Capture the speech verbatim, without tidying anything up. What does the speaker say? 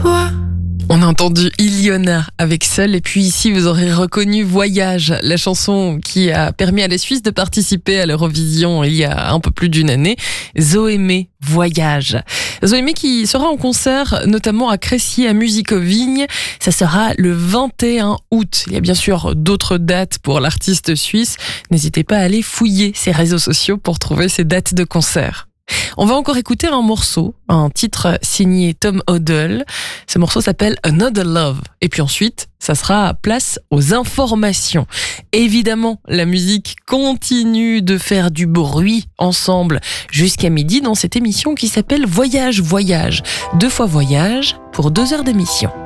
toi. On a entendu Iliona avec Seul, et puis ici vous aurez reconnu Voyage, la chanson qui a permis à la Suisse de participer à l'Eurovision il y a un peu plus d'une année. Zoémé, Voyage. Zoémé qui sera en concert notamment à Crécy, à Musique aux Vignes. Ça sera le vingt et un août. Il y a bien sûr d'autres dates pour l'artiste suisse. N'hésitez pas à aller fouiller ses réseaux sociaux pour trouver ses dates de concert. On va encore écouter un morceau, un titre signé Tom Odell. Ce morceau s'appelle Another Love. Et puis ensuite, ça sera place aux informations. Évidemment, la musique continue de faire du bruit ensemble jusqu'à midi dans cette émission qui s'appelle Voyage, Voyage. Deux fois voyage pour deux heures d'émission.